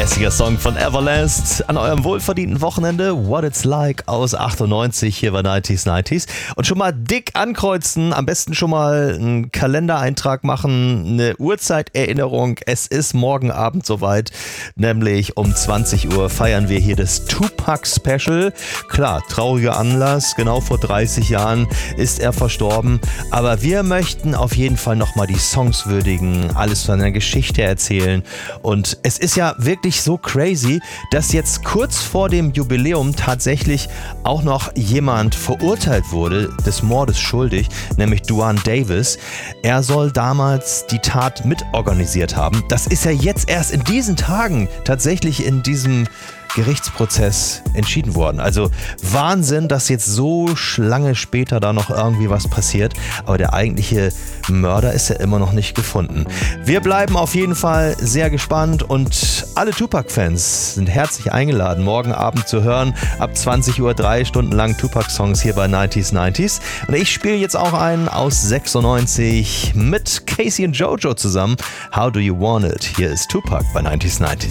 Lässiger Song von Everlast an eurem wohlverdienten Wochenende. What It's Like aus 98 hier bei 90s. Und schon mal dick ankreuzen, am besten schon mal einen Kalendereintrag machen, eine Uhrzeiterinnerung. Es ist morgen Abend soweit, nämlich um 20 Uhr feiern wir hier das Tupac-Special. Klar, trauriger Anlass, genau vor 30 Jahren ist er verstorben. Aber wir möchten auf jeden Fall nochmal die Songs würdigen, alles von der Geschichte erzählen. Und es ist ja wirklich so crazy, dass jetzt kurz vor dem Jubiläum tatsächlich auch noch jemand verurteilt wurde, des Mordes schuldig, nämlich Duane Davis. Er soll damals die Tat mitorganisiert haben. Das ist ja jetzt erst in diesen Tagen tatsächlich in diesem Gerichtsprozess entschieden worden. Also Wahnsinn, dass jetzt so lange später da noch irgendwie was passiert. Aber der eigentliche Mörder ist ja immer noch nicht gefunden. Wir bleiben auf jeden Fall sehr gespannt und alle Tupac-Fans sind herzlich eingeladen, morgen Abend zu hören. Ab 20 Uhr 3 Stunden lang Tupac-Songs hier bei 90s. Und ich spiele jetzt auch einen aus 96 mit Casey und Jojo zusammen. How Do You Want It? Hier ist Tupac bei 90s.